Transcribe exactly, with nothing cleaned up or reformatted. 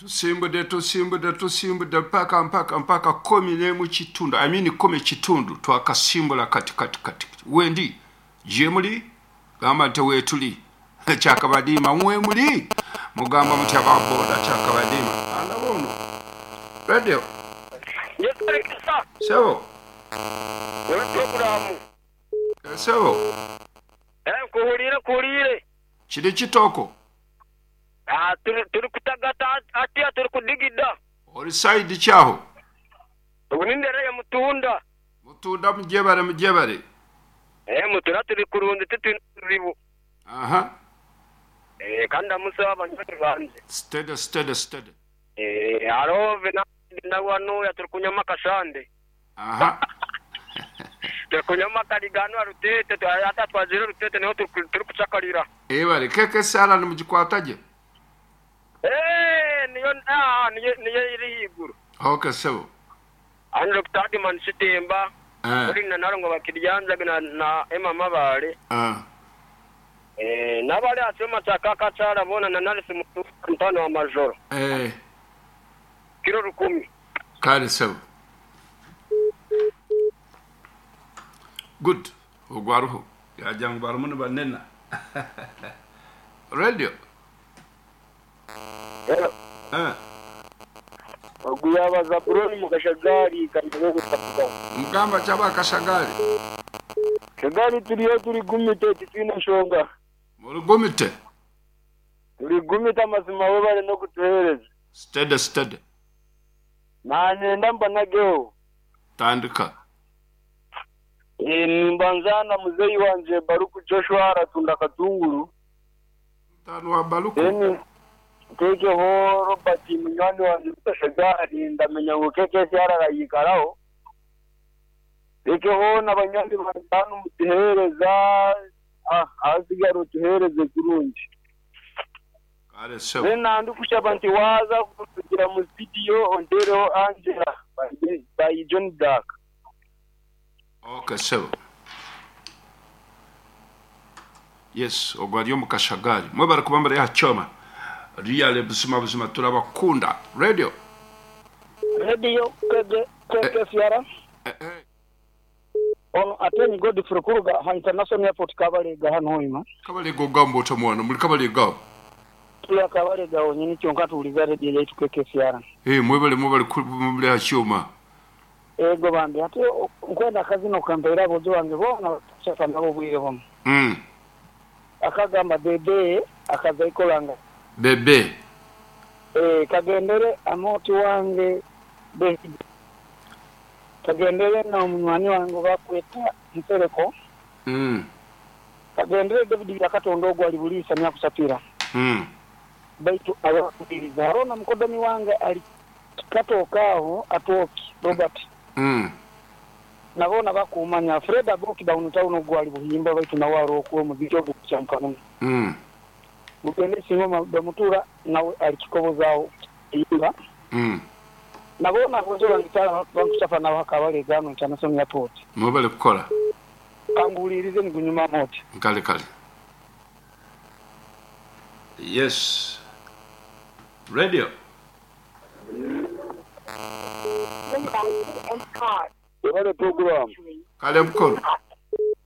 tusimbude tusimbude tusimbude mpaka mpaka mpaka komi ne mu kitundu I mean komi kitundu twakasimbula kati kati kati wendi jemuli gamba nti wetuli Chakabadima mwemuli mugamba mutya baboda Chakabadima anabono radio yes sir so wala program so eh kuhulira kuhulire kiri kitoko ah turi turi kutagata atia turi kudigida oli side chaho ubunindere ya mutunda mutunda mjebare mjebare eh mutunda turi kurundi tuturibu aha eh kanda musaba banyati banje steady steady steady eh aro vina na wanu ya turi kunyama kashande aha turi kunyama kaligano arutete hata twazira rutete niho turi kuchakalira eh bari keke sala nimujikwataje eh niyo ah niyo niyo iri higuru okay so ando kutadi man sitemba eh uri na narongo bakiryanza na na ema mabare ah eh nabale asema chakaka chara bona na nalisi mtu mtano wa majoro eh kilo rukumi kale so good ogwaruho ya jangbaru mun banena radio eh oguyaba za buroni mukashagari kanyo gutapuka mugamba chaba kashagari kagari turiyo turi gumite tino shonga muri gumite turi gumita mazima we bale no kutuhereza steady steady nanye ndamba nageo tandika eh mbanzana muzeyi wanje Baruku Joshua aratunda katunguru tanu wa Baruku eni keke ho Robert Munyani wanje kashagari ndamenya ngo keke cyarara yikarao keke ho nabanyandi batanu mutehereza ah azigaro tuhereze kurungi kale so nena ndukushaba nti waza kugira mu video ondero Angela by, by John Dark okay so yes ogwariyo mukashagari mwebara kubambara ya choma real busuma busuma turabakunda radio radio kege keke fiara eh eh on ateni god furukuruga ha international airport kabale ga hano hima kabale go gambo tomwana muri kabale go tuya kabale ga onyini kyonka tuliza radio yetu keke fiara eh mwebale mwebale kubambara ya choma ego bambi ate nkwenda kazino kambera bozo wange bona chapa nabo bwire bomo mm akagamba bebe akazayikolanga bebe eh kagendere amoti wange be kagendere na umwani wange bakweta mpereko mm kagendere David yakatondo ali bulisa nya kusapira mm baitu abakubiriza arona mukodani wange ali katokaho atoki Robert mm nabona bakumanya Fred Aboki downtown ogwali buhimba baitu na waro ko mu bicho kucyampana mm mupende sinoma bamutura nawe alikikobozaho imba mm nabona bozo bangitara bankusafa na bakabale gano international airport mwebale kukola kangulirize nigunyuma moti kale kale yes radio wale program kale mkono